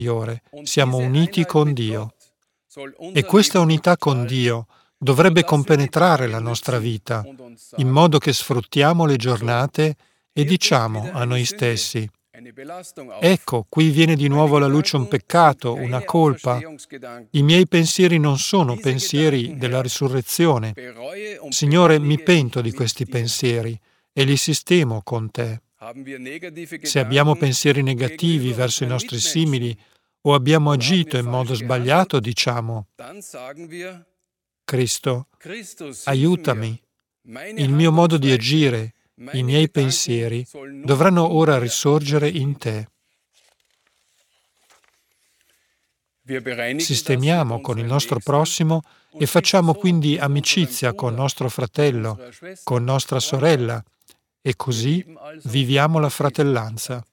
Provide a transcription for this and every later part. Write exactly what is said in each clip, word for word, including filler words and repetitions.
superiore, siamo uniti con Dio. E questa unità con Dio dovrebbe compenetrare la nostra vita, in modo che sfruttiamo le giornate e diciamo a noi stessi: ecco, qui viene di nuovo alla luce un peccato, una colpa. I miei pensieri non sono pensieri della risurrezione. Signore, mi pento di questi pensieri e li sistemo con te. Se abbiamo pensieri negativi verso i nostri simili o abbiamo agito in modo sbagliato, diciamo: Cristo, aiutami. Il mio modo di agire, i miei pensieri dovranno ora risorgere in te. Sistemiamo con il nostro prossimo e facciamo quindi amicizia con nostro fratello, con nostra sorella, e così viviamo la fratellanza.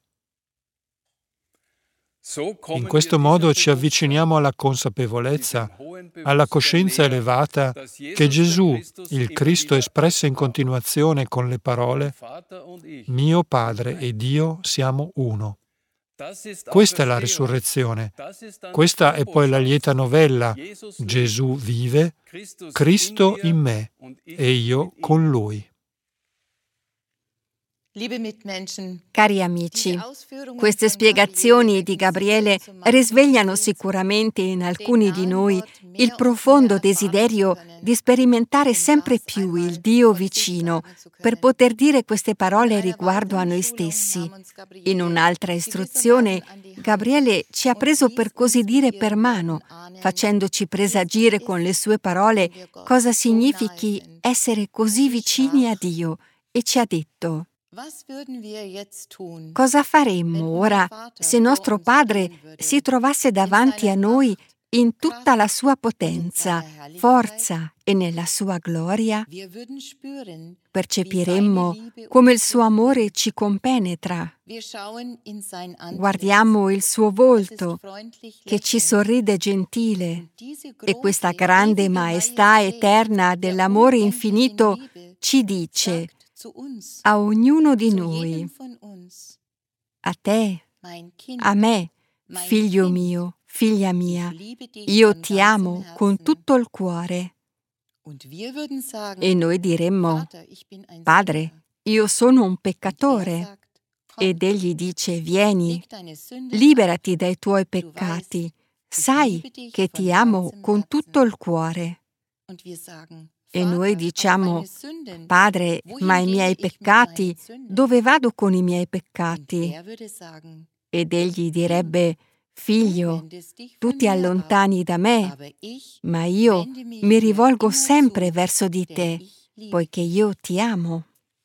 In questo modo ci avviciniamo alla consapevolezza, alla coscienza elevata che Gesù, il Cristo, espresse in continuazione con le parole: mio Padre ed io siamo uno. Questa è la risurrezione. Questa è poi la lieta novella: Gesù vive, Cristo in me e io con Lui. Cari amici, queste spiegazioni di Gabriele risvegliano sicuramente in alcuni di noi il profondo desiderio di sperimentare sempre più il Dio vicino per poter dire queste parole riguardo a noi stessi. In un'altra istruzione, Gabriele ci ha preso per così dire per mano, facendoci presagire con le sue parole cosa significhi essere così vicini a Dio, e ci ha detto: cosa faremmo ora se nostro Padre si trovasse davanti a noi in tutta la sua potenza, forza e nella sua gloria? Percepiremmo come il suo amore ci compenetra. Guardiamo il suo volto che ci sorride gentile, e questa grande maestà eterna dell'amore infinito ci dice a ognuno di noi: a te, a me, figlio mio, figlia mia, io ti amo con tutto il cuore. E noi diremmo: Padre, io sono un peccatore. Ed egli dice: vieni, liberati dai tuoi peccati, sai che ti amo con tutto il cuore. E noi diciamo: Padre, ma i miei peccati, dove vado con i miei peccati? Ed egli direbbe: Figlio, tu ti allontani da me, ma io mi rivolgo sempre verso di te, poiché io ti amo.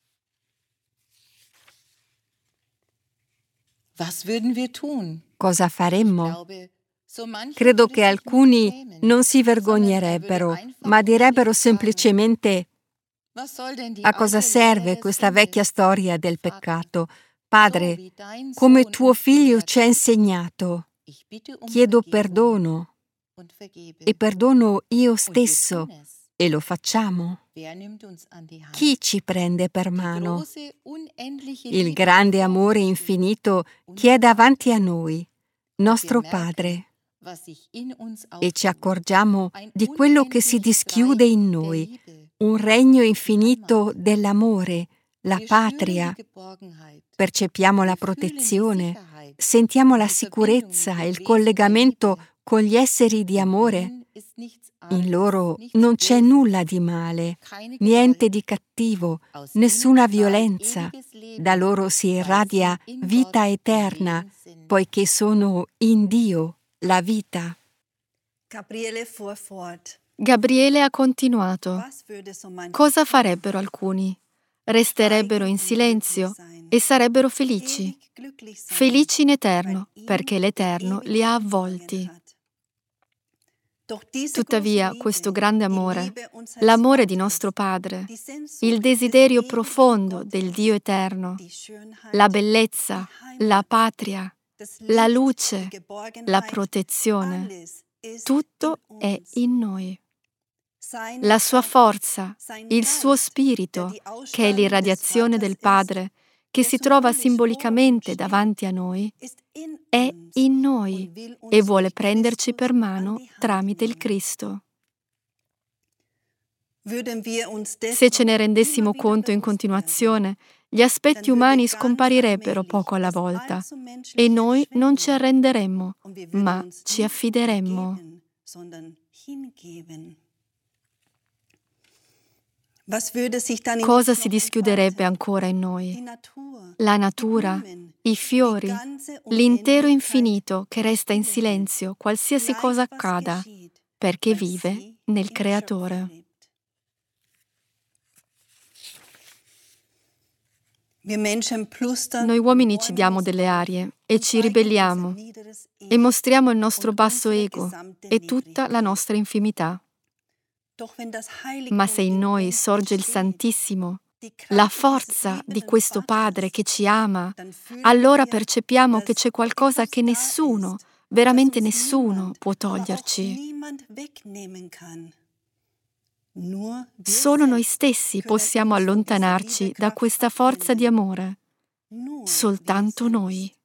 Cosa faremmo? Credo che alcuni non si vergognerebbero, ma direbbero semplicemente: a cosa serve questa vecchia storia del peccato? Padre, come tuo figlio ci ha insegnato, chiedo perdono e perdono io stesso, e lo facciamo. Chi ci prende per mano? Il grande amore infinito che è davanti a noi, nostro Padre. E ci accorgiamo di quello che si dischiude in noi, un regno infinito dell'amore, la patria. Percepiamo la protezione, sentiamo la sicurezza e il collegamento con gli esseri di amore. In loro non c'è nulla di male, niente di cattivo, nessuna violenza. Da loro si irradia vita eterna, poiché sono in Dio, la vita. Gabriele ha continuato: cosa farebbero alcuni? Resterebbero in silenzio e sarebbero felici, felici in eterno, perché l'Eterno li ha avvolti. Tuttavia, questo grande amore, l'amore di nostro Padre, il desiderio profondo del Dio eterno, la bellezza, la patria, la luce, la protezione, tutto è in noi. La sua forza, il suo spirito, che è l'irradiazione del Padre, che si trova simbolicamente davanti a noi, è in noi e vuole prenderci per mano tramite il Cristo. Se ce ne rendessimo conto in continuazione, gli aspetti umani scomparirebbero poco alla volta e noi non ci arrenderemmo, ma ci affideremmo. Cosa si dischiuderebbe ancora in noi? La natura, i fiori, l'intero infinito che resta in silenzio qualsiasi cosa accada, perché vive nel Creatore. Noi uomini ci diamo delle arie e ci ribelliamo e mostriamo il nostro basso ego e tutta la nostra infimità. Ma se in noi sorge il Santissimo, la forza di questo Padre che ci ama, allora percepiamo che c'è qualcosa che nessuno, veramente nessuno, può toglierci. Solo noi stessi possiamo allontanarci da questa forza di amore. Soltanto noi.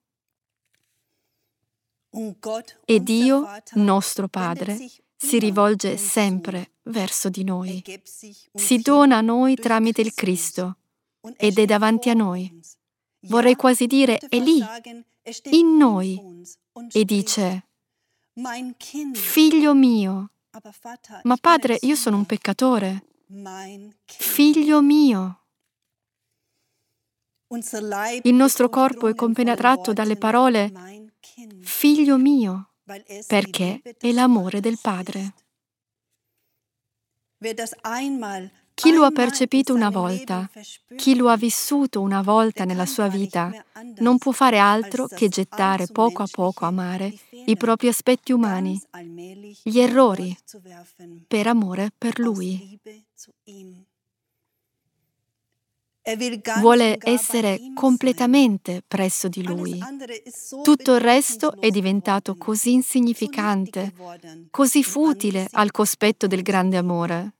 E Dio, nostro Padre, si rivolge sempre verso di noi. Si dona a noi tramite il Cristo ed è davanti a noi. Vorrei quasi dire, è lì, in noi, e dice: Figlio mio. Ma Padre, io sono un peccatore. Figlio mio. Il nostro corpo è compenetrato dalle parole Figlio mio, perché è l'amore del Padre. Chi lo ha percepito una volta, chi lo ha vissuto una volta nella sua vita, non può fare altro che gettare poco a poco a mare i propri aspetti umani, gli errori, per amore per Lui. Vuole essere completamente presso di Lui. Tutto il resto è diventato così insignificante, così futile al cospetto del grande amore.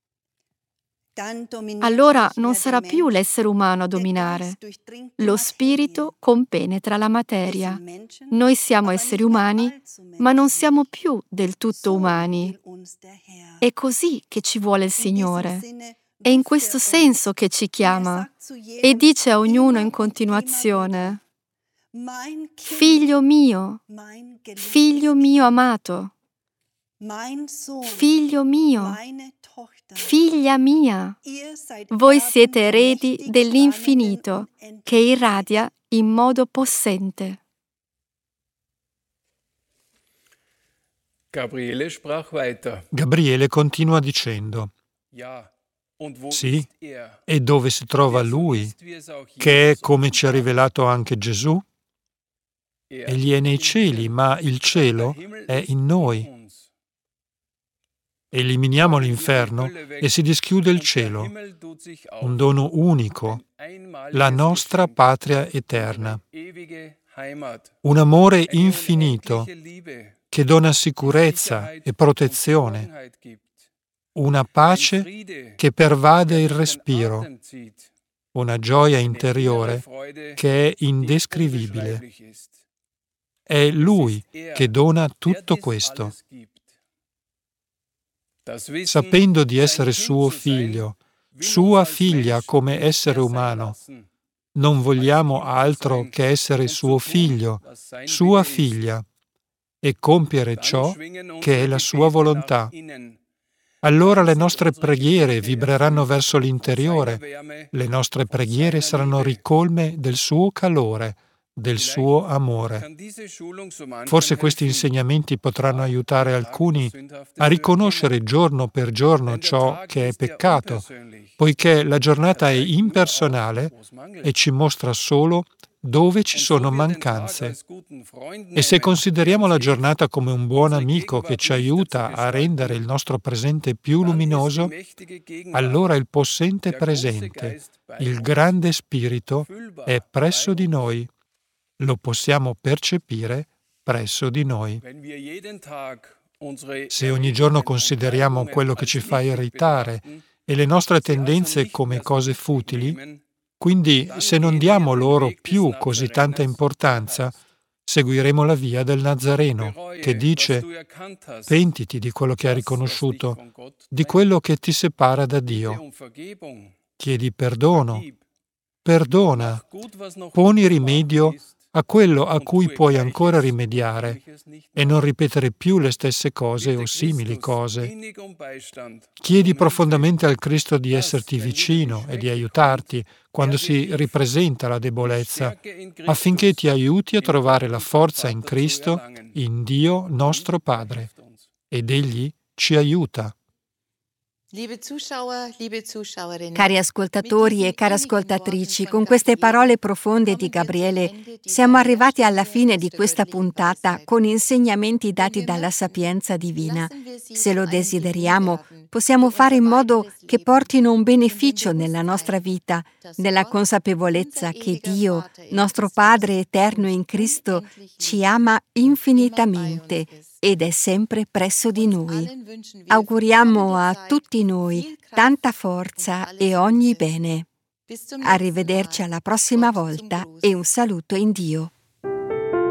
Allora non sarà più l'essere umano a dominare. Lo spirito compenetra la materia. Noi siamo esseri umani, ma non siamo più del tutto umani. È così che ci vuole il Signore. È in questo senso che ci chiama e dice a ognuno in continuazione: Figlio mio, figlio mio amato, figlio mio, figlia mia, voi siete eredi dell'infinito che irradia in modo possente. Gabriele sprach weiter. Gabriele continua dicendo: Sì, e dove si trova Lui, che è come ci ha rivelato anche Gesù? Egli è nei cieli, ma il cielo è in noi. Eliminiamo l'inferno e si dischiude il cielo, un dono unico, la nostra patria eterna, un amore infinito che dona sicurezza e protezione, una pace che pervade il respiro, una gioia interiore che è indescrivibile. È Lui che dona tutto questo. Sapendo di essere suo figlio, sua figlia come essere umano, non vogliamo altro che essere suo figlio, sua figlia, e compiere ciò che è la sua volontà. Allora le nostre preghiere vibreranno verso l'interiore, le nostre preghiere saranno ricolme del suo calore, del suo amore. Forse questi insegnamenti potranno aiutare alcuni a riconoscere giorno per giorno ciò che è peccato, poiché la giornata è impersonale e ci mostra solo dove ci sono mancanze. E se consideriamo la giornata come un buon amico che ci aiuta a rendere il nostro presente più luminoso, allora il possente presente, il grande spirito, è presso di noi. Lo possiamo percepire presso di noi. Se ogni giorno consideriamo quello che ci fa irritare e le nostre tendenze come cose futili, quindi se non diamo loro più così tanta importanza, seguiremo la via del Nazareno, che dice: pentiti di quello che hai riconosciuto, di quello che ti separa da Dio. Chiedi perdono, perdona, poni rimedio a quello a cui puoi ancora rimediare e non ripetere più le stesse cose o simili cose. Chiedi profondamente al Cristo di esserti vicino e di aiutarti quando si ripresenta la debolezza, affinché ti aiuti a trovare la forza in Cristo, in Dio nostro Padre. Ed Egli ci aiuta. Cari ascoltatori e care ascoltatrici, con queste parole profonde di Gabriele siamo arrivati alla fine di questa puntata con insegnamenti dati dalla sapienza divina. Se lo desideriamo, possiamo fare in modo che portino un beneficio nella nostra vita, nella consapevolezza che Dio, nostro Padre eterno in Cristo, ci ama infinitamente ed è sempre presso di noi. Auguriamo a tutti noi tanta forza e ogni bene. Arrivederci alla prossima volta e un saluto in Dio.